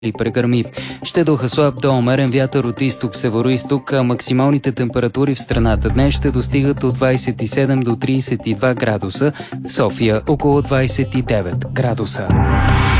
и прегърми. Ще духа слаб до умерен вятър от изток-североизток, а максималните температури в страната днес ще достигат от 27 до 32 градуса, в София около 29 градуса.